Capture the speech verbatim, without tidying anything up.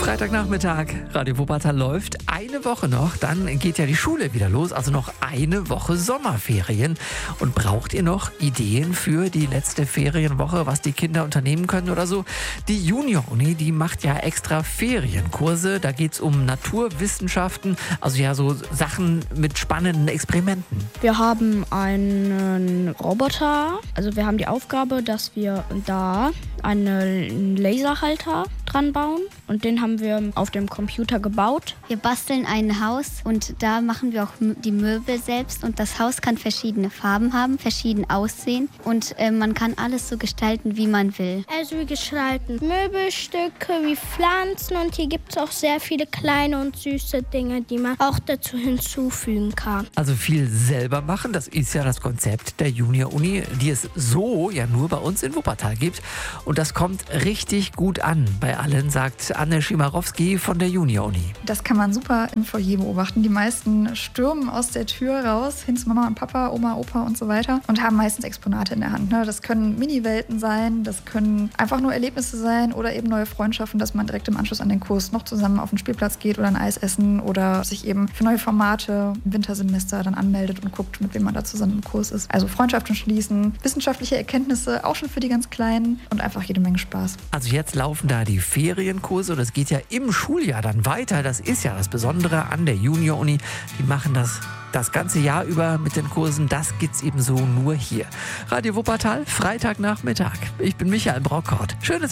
Freitagnachmittag, Radio Wuppertal läuft. Eine Woche noch, dann geht ja die Schule wieder los. Also noch eine Woche Sommerferien. Und braucht ihr noch Ideen für die letzte Ferienwoche, was die Kinder unternehmen können oder so? Die Junior-Uni, die macht ja extra Ferienkurse. Da geht es um Naturwissenschaften, also ja so Sachen mit spannenden Experimenten. Wir haben einen Roboter. Also wir haben die Aufgabe, dass wir da einen Laserhalter dran bauen. Und den haben wir auf dem Computer gebaut. Wir basteln ein Haus und da machen wir auch die Möbel selbst. Und das Haus kann verschiedene Farben haben, verschieden aussehen. Und äh, man kann alles so gestalten, wie man will. Also wir gestalten Möbelstücke wie Pflanzen. Und hier gibt es auch sehr viele kleine und süße Dinge, die man auch dazu hinzufügen kann. Also viel selber machen, das ist ja das Konzept der Junior-Uni, die es so ja nur bei uns in Wuppertal gibt. Und das kommt richtig gut an bei allen, sagt Anne Schimarowski von der Junior-Uni. Das kann man super im Foyer beobachten. Die meisten stürmen aus der Tür raus, hin zu Mama und Papa, Oma, Opa und so weiter und haben meistens Exponate in der Hand. Das können Mini-Welten sein, das können einfach nur Erlebnisse sein oder eben neue Freundschaften, dass man direkt im Anschluss an den Kurs noch zusammen auf den Spielplatz geht oder ein Eis essen oder sich eben für neue Formate im Wintersemester dann anmeldet und guckt, mit wem man da zusammen im Kurs ist. Also Freundschaften schließen, wissenschaftliche Erkenntnisse, auch schon für die ganz Kleinen und einfach jede Menge Spaß. Also jetzt laufen da die Ferienkurse und es geht ja im Schuljahr dann weiter. Das ist ja das Besondere an der Junior-Uni. Die machen das das ganze Jahr über mit den Kursen. Das gibt's eben so nur hier. Radio Wuppertal, Freitagnachmittag. Ich bin Michael Brockhaut. Schönes